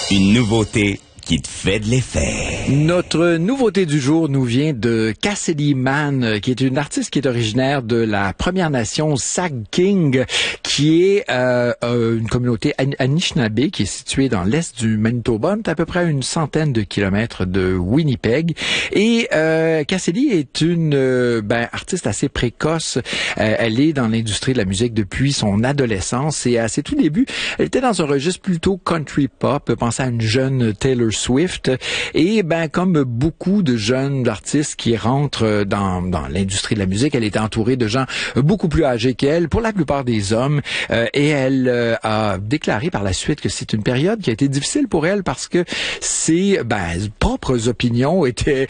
Une nouveauté qui te fait de l'effet. Notre nouveauté du jour nous vient de Cassidy Mann, qui est une artiste qui est originaire de la Première Nation Saugeen, qui est une communauté Anishinaabe qui est située dans l'est du Manitoba, à peu près une centaine de kilomètres de Winnipeg. Et Cassidy est une artiste assez précoce. Elle est dans l'industrie de la musique depuis son adolescence et à ses tout débuts, elle était dans un registre plutôt country pop. Pensez à une jeune Taylor Swift. Et comme beaucoup de jeunes artistes qui rentrent dans l'industrie de la musique, elle était entourée de gens beaucoup plus âgés qu'elle, pour la plupart des hommes. Et elle a déclaré par la suite que c'est une période qui a été difficile pour elle parce que ses propres opinions étaient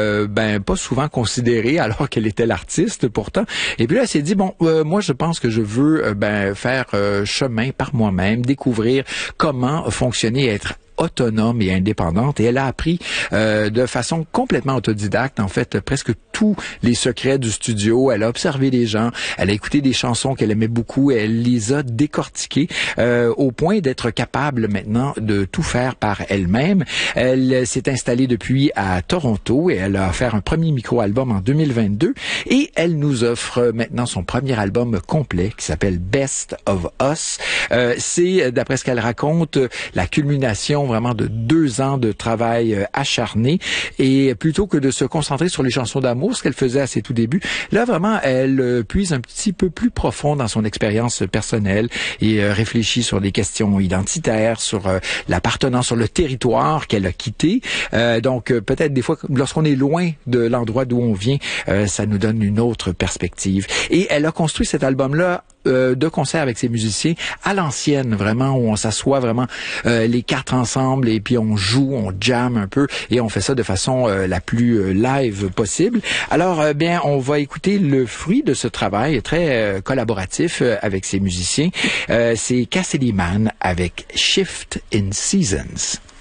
pas souvent considérées alors qu'elle était l'artiste pourtant. Et puis là, elle s'est dit, moi je pense que je veux faire chemin par moi-même, découvrir comment fonctionner et être autonome et indépendante, et elle a appris de façon complètement autodidacte, en fait, presque tous les secrets du studio. Elle a observé les gens, elle a écouté des chansons qu'elle aimait beaucoup, et elle les a décortiquées au point d'être capable maintenant de tout faire par elle-même. Elle s'est installée depuis à Toronto et elle a fait un premier micro-album en 2022 et elle nous offre maintenant son premier album complet qui s'appelle Best of Us. C'est, d'après ce qu'elle raconte, la culmination vraiment de 2 ans de travail acharné, et plutôt que de se concentrer sur les chansons d'amour, ce qu'elle faisait à ses tout débuts, là vraiment elle puise un petit peu plus profond dans son expérience personnelle et réfléchit sur des questions identitaires, sur l'appartenance, sur le territoire qu'elle a quitté. Donc peut-être des fois lorsqu'on est loin de l'endroit d'où on vient, ça nous donne une autre perspective. Et elle a construit cet album-là de concert avec ses musiciens à l'ancienne, vraiment, où on s'assoit vraiment les 4 ensemble et puis on joue, on jam un peu et on fait ça de façon la plus live possible. Alors on va écouter le fruit de ce travail très collaboratif avec ses musiciens. C'est Cassidy Mann avec Shift in Seasons.